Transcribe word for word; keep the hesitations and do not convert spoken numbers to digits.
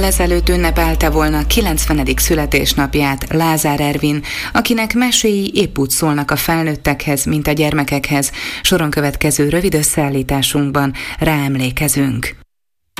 Ezelőtt ünnepelte volna kilencvenedik születésnapját Lázár Ervin, akinek meséi épp úgy szólnak a felnőttekhez, mint a gyermekekhez. Soron következő rövid összeállításunkban ráemlékezünk.